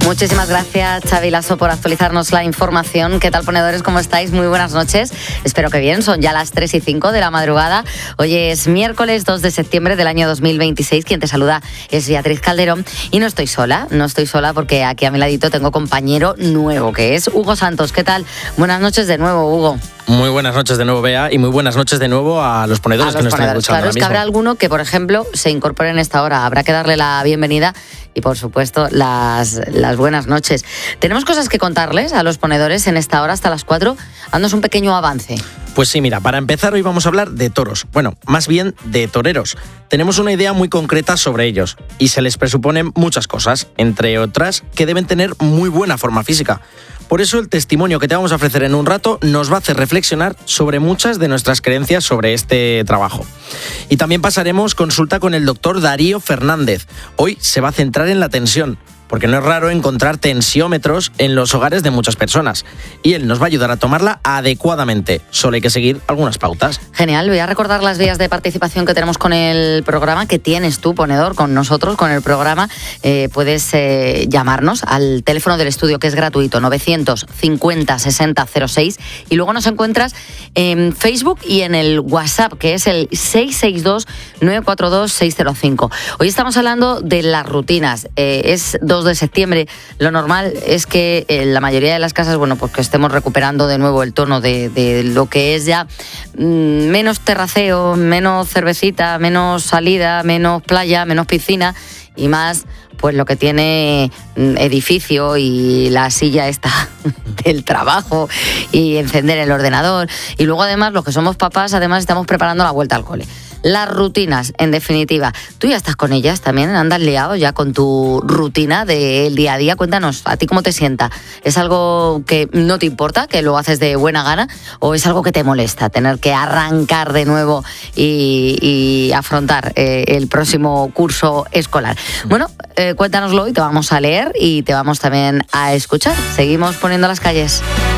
Muchísimas gracias, Xavi Lasso, por actualizarnos la información. ¿Qué tal, ponedores? ¿Cómo estáis? Muy buenas noches. Espero que bien. Son ya las 3:05 de la madrugada. Hoy es miércoles 2 de septiembre del año 2026. Quien te saluda es Beatriz Calderón. Y no estoy sola porque aquí a mi ladito tengo compañero nuevo, que es Hugo Santos. ¿Qué tal? Buenas noches de nuevo, Hugo. Muy buenas noches de nuevo, Bea, y muy buenas noches de nuevo a los ponedores que nos están escuchando. Claro, es que habrá alguno que, por ejemplo, se incorpore en esta hora. Habrá que darle la bienvenida y, por supuesto, las buenas noches. Tenemos cosas que contarles a los ponedores en esta hora hasta las 4. Haznos un pequeño avance. Pues sí, mira, para empezar hoy vamos a hablar de toros. Bueno, más bien de toreros. Tenemos una idea muy concreta sobre ellos y se les presuponen muchas cosas, entre otras que deben tener muy buena forma física. Por eso el testimonio que te vamos a ofrecer en un rato nos va a hacer reflexionar sobre muchas de nuestras creencias sobre este trabajo. Y también pasaremos consulta con el doctor Darío Fernández. Hoy se va a centrar en la tensión, porque no es raro encontrar tensiómetros en los hogares de muchas personas. Y él nos va a ayudar a tomarla adecuadamente. Solo hay que seguir algunas pautas. Genial, voy a recordar las vías de participación que tenemos con el programa, que tienes tú, ponedor, con nosotros, con el programa. Puedes llamarnos al teléfono del estudio, que es gratuito, 950 60 06. Y luego nos encuentras en Facebook y en el WhatsApp, que es el 662 942 605. Hoy estamos hablando de las rutinas. Es 2 de septiembre, lo normal es que en la mayoría de las casas, bueno, pues que estemos recuperando de nuevo el tono de lo que es ya menos terraceo, menos cervecita, menos salida, menos playa, menos piscina y más pues lo que tiene edificio y la silla esta del trabajo y encender el ordenador. Y luego además los que somos papás, además estamos preparando la vuelta al cole. Las rutinas, en definitiva. ¿Tú ya estás con ellas también? ¿Andas liado ya con tu rutina del día a día? Cuéntanos, ¿a ti cómo te sienta? ¿Es algo que no te importa, que lo haces de buena gana? ¿O es algo que te molesta, tener que arrancar de nuevo y afrontar el próximo curso escolar? Bueno, cuéntanoslo y te vamos a leer y te vamos también a escuchar. Seguimos poniendo las calles.